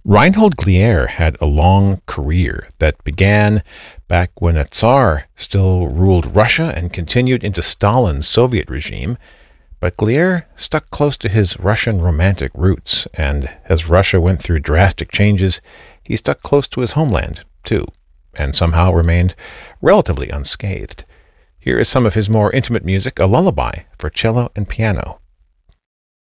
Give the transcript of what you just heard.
Reinhold Glier had a long career that began back when a Tsar still ruled Russia and continued into Stalin's Soviet regime, but Glier stuck close to his Russian romantic roots, and as Russia went through drastic changes, he stuck close to his homeland, too, and somehow remained relatively unscathed. Here is some of his more intimate music, a lullaby for cello and piano.